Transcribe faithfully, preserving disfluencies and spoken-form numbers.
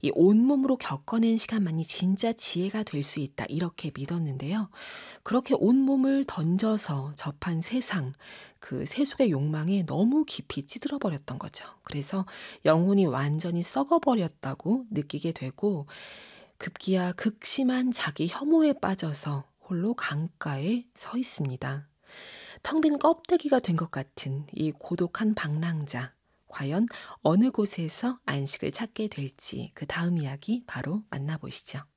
이 온몸으로 겪어낸 시간만이 진짜 지혜가 될 수 있다 이렇게 믿었는데요. 그렇게 온몸을 던져서 접한 세상, 그 세속의 욕망에 너무 깊이 찌들어 버렸던 거죠. 그래서 영혼이 완전히 썩어버렸다고 느끼게 되고 급기야 극심한 자기 혐오에 빠져서 홀로 강가에 서 있습니다. 텅 빈 껍데기가 된 것 같은 이 고독한 방랑자. 과연 어느 곳에서 안식을 찾게 될지 그 다음 이야기 바로 만나보시죠.